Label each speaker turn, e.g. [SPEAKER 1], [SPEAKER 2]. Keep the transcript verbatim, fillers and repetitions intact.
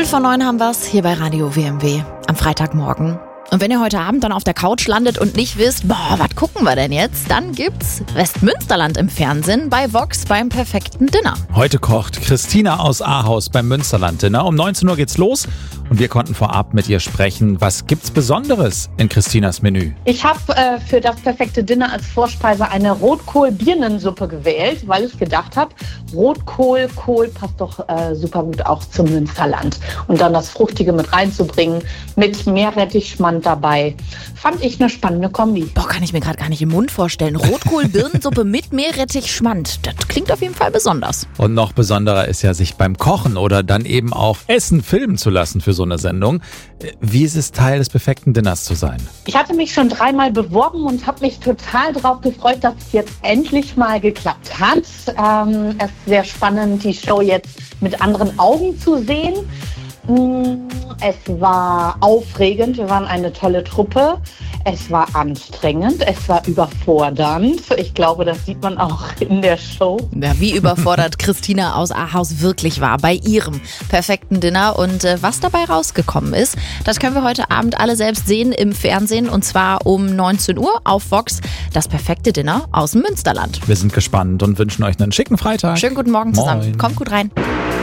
[SPEAKER 1] Viertel vor neun haben wir's hier bei Radio W M W am Freitagmorgen. Und wenn ihr heute Abend dann auf der Couch landet und nicht wisst, boah, was gucken wir denn jetzt? Dann gibt's Westmünsterland im Fernsehen bei Vox beim perfekten Dinner.
[SPEAKER 2] Heute kocht Christina aus Ahaus beim Münsterland-Dinner. Um neunzehn Uhr geht's los und wir konnten vorab mit ihr sprechen. Was gibt's Besonderes in Christinas Menü?
[SPEAKER 3] Ich habe äh, für das perfekte Dinner als Vorspeise eine Rotkohl-Birnensuppe gewählt, weil ich gedacht habe, Rotkohl, Kohl passt doch äh, super gut auch zum Münsterland. Und dann das Fruchtige mit reinzubringen, mit Meerrettichschmand dabei. Fand ich eine spannende Kombi.
[SPEAKER 1] Boah, kann ich mir gerade gar nicht im Mund vorstellen. Rotkohl-Birnensuppe mit Meerrettich-Schmand. Das klingt auf jeden Fall besonders.
[SPEAKER 2] Und noch besonderer ist ja, sich beim Kochen oder dann eben auch Essen filmen zu lassen für so eine Sendung. Wie ist es, Teil des perfekten Dinners zu sein?
[SPEAKER 3] Ich hatte mich schon dreimal beworben und habe mich total darauf gefreut, dass es jetzt endlich mal geklappt hat. Ähm, es ist sehr spannend, die Show jetzt mit anderen Augen zu sehen. Es war aufregend, wir waren eine tolle Truppe. Es war anstrengend, es war überfordernd. Ich glaube, das sieht man auch in der Show.
[SPEAKER 1] Ja, wie überfordert Christina aus Ahaus wirklich war bei ihrem perfekten Dinner. Und äh, was dabei rausgekommen ist, das können wir heute Abend alle selbst sehen im Fernsehen. Und zwar um neunzehn Uhr auf Vox, das perfekte Dinner aus dem Münsterland.
[SPEAKER 2] Wir sind gespannt und wünschen euch einen schicken Freitag.
[SPEAKER 1] Schönen guten Morgen zusammen.
[SPEAKER 2] Moin.
[SPEAKER 1] Kommt gut rein.